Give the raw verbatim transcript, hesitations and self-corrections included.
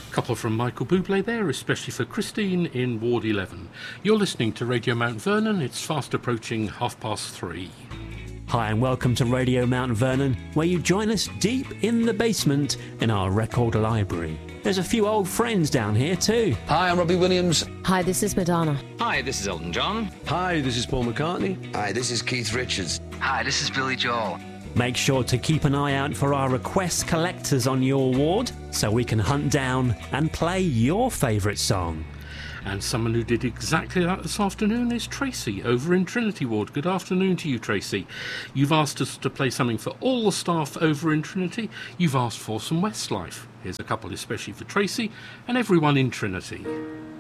Couple from Michael Bublé there, especially for Christine in Ward eleven. You're listening to Radio Mount Vernon. It's fast approaching half past three. Hi and welcome to Radio Mount Vernon, where you join us deep in the basement in our record library. There's a few old friends down here too. Hi, I'm Robbie Williams. Hi, this is Madonna. Hi, this is Elton John. Hi, this is Paul McCartney. Hi, this is Keith Richards. Hi, this is Billy Joel. Make sure to keep an eye out for our request collectors on your ward so we can hunt down and play your favourite song. And someone who did exactly that this afternoon is Tracy over in Trinity Ward. Good afternoon to you, Tracy. You've asked us to play something for all the staff over in Trinity. You've asked for some Westlife. Here's a couple especially for Tracy and everyone in Trinity.